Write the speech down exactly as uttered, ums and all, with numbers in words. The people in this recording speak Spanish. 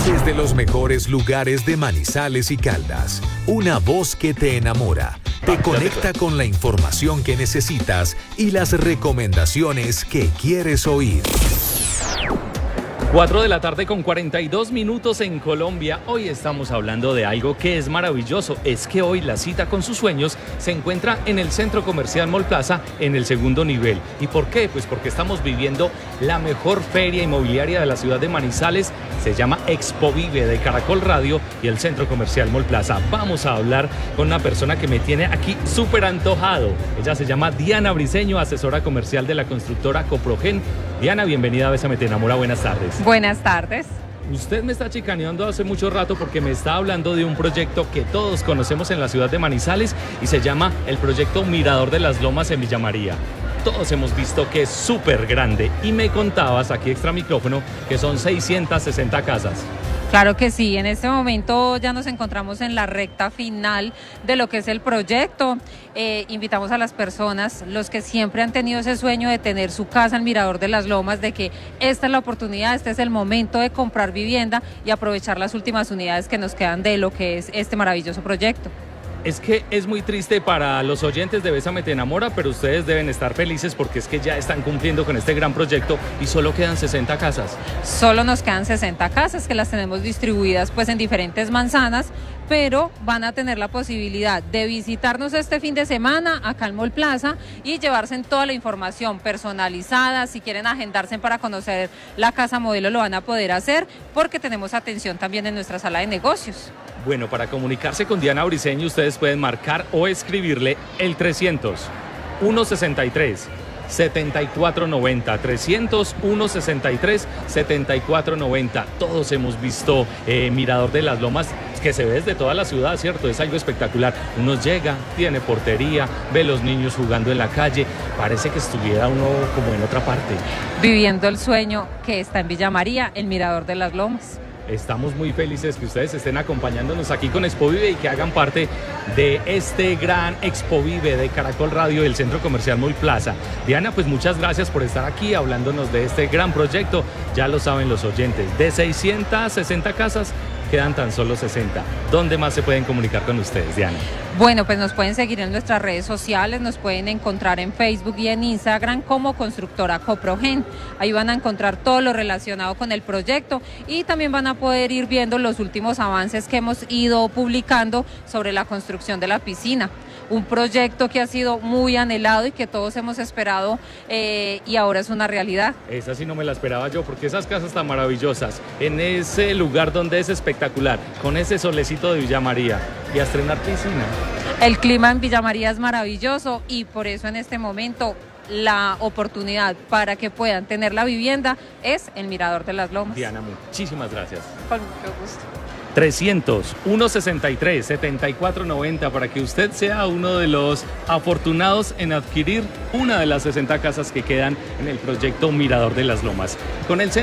Desde los mejores lugares de Manizales y Caldas, una voz que te enamora, te conecta con la información que necesitas y las recomendaciones que quieres oír. cuatro de la tarde con cuarenta y dos minutos en Colombia. Hoy estamos hablando de algo que es maravilloso. Es que hoy la cita con sus sueños se encuentra en el Centro Comercial Mall Plaza en el segundo nivel. ¿Y por qué? Pues porque estamos viviendo la mejor feria inmobiliaria de la ciudad de Manizales. Se llama Expovive de Caracol Radio y el Centro Comercial Mall Plaza. Vamos a hablar con una persona que me tiene aquí súper antojado. Ella se llama Diana Briceño, asesora comercial de la constructora Coprogen. Diana, bienvenida a Bésame Te Enamora. Buenas tardes. Buenas tardes. Usted me está chicaneando hace mucho rato porque me está hablando de un proyecto que todos conocemos en la ciudad de Manizales y se llama el proyecto Mirador de las Lomas en Villa María. Todos hemos visto que es súper grande y me contabas aquí extra micrófono que son seiscientas sesenta casas. Claro que sí, en este momento ya nos encontramos en la recta final de lo que es el proyecto. Eh, invitamos a las personas, los que siempre han tenido ese sueño de tener su casa en Mirador de las Lomas, de que esta es la oportunidad, este es el momento de comprar vivienda y aprovechar las últimas unidades que nos quedan de lo que es este maravilloso proyecto. Es que es muy triste para los oyentes de Bésame Te Enamora, pero ustedes deben estar felices porque es que ya están cumpliendo con este gran proyecto y solo quedan sesenta casas. Solo nos quedan sesenta casas que las tenemos distribuidas pues en diferentes manzanas, pero van a tener la posibilidad de visitarnos este fin de semana acá en Mall Plaza y llevarse toda la información personalizada. Si quieren agendarse para conocer la casa modelo lo van a poder hacer porque tenemos atención también en nuestra sala de negocios. Bueno, para comunicarse con Diana Briceño ustedes pueden marcar o escribirle el trescientos, ciento sesenta y tres, setenta y cuatro noventa, trescientos, ciento sesenta y tres, setenta y cuatro noventa. Todos hemos visto eh, Mirador de las Lomas, que se ve desde toda la ciudad, ¿cierto? Es algo espectacular. Uno llega, tiene portería, ve los niños jugando en la calle, parece que estuviera uno como en otra parte. Viviendo el sueño que está en Villa María, el Mirador de las Lomas. Estamos muy felices que ustedes estén acompañándonos aquí con Expovive y que hagan parte de este gran Expovive de Caracol Radio y el Centro Comercial Mall Plaza. Diana, pues muchas gracias por estar aquí hablándonos de este gran proyecto. Ya lo saben los oyentes, de seiscientas sesenta casas quedan tan solo sesenta. ¿Dónde más se pueden comunicar con ustedes, Diana? Bueno, pues nos pueden seguir en nuestras redes sociales, nos pueden encontrar en Facebook y en Instagram como Constructora Coprogen. Ahí van a encontrar todo lo relacionado con el proyecto y también van a poder ir viendo los últimos avances que hemos ido publicando sobre la construcción de la piscina. Un proyecto que ha sido muy anhelado y que todos hemos esperado eh, y ahora es una realidad. Esa sí no me la esperaba yo, porque esas casas tan maravillosas, en ese lugar donde es espectacular, con ese solecito de Villa María y a estrenar piscina. El clima en Villa María es maravilloso y por eso en este momento la oportunidad para que puedan tener la vivienda es el Mirador de las Lomas. Diana, muchísimas gracias. Con mucho gusto. trescientos, ciento sesenta y tres, setenta y cuatro noventa para que usted sea uno de los afortunados en adquirir una de las sesenta casas que quedan en el proyecto Mirador de las Lomas. Con el